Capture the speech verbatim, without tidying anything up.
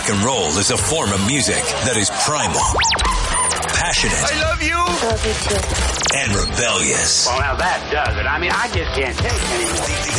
and roll is a form of music that is primal, passionate. I love you. Love you too. And rebellious. Well, now that does it. I mean, I just can't take it anymore.